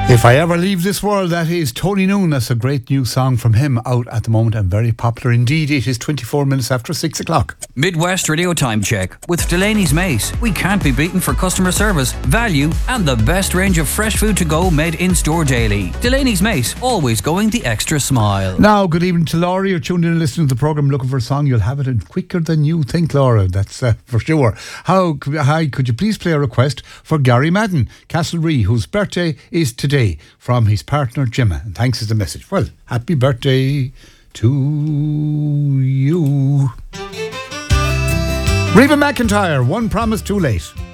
If I Ever Leave This World, that is Tony Noon. That's a great new song from him out at the moment and very popular indeed. It is 24 minutes after 6 o'clock. Midwest Radio Time Check with Delaney's Mace. We can't be beaten for customer service, value and the best range of fresh food to go made in store daily. Delaney's Mace, always going the extra smile. Now, good evening to Laura. You're tuned in and listening to the programme looking for a song. You'll have it in quicker than you think, Laura. That's for sure. Hi, could you please play a request for Gary Madden, Castlerea, whose birthday is today, from his partner Gemma, and thanks as the message. Well, happy birthday to you. Reba McEntire, One Promise Too Late.